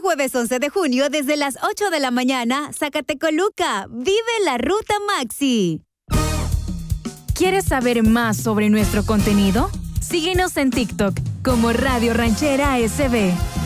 jueves 11 de junio desde las 8 de la mañana, Zacatecoluca. Vive la Ruta Maxi. ¿Quieres saber más sobre nuestro contenido? Síguenos en TikTok como Radio Ranchera SB.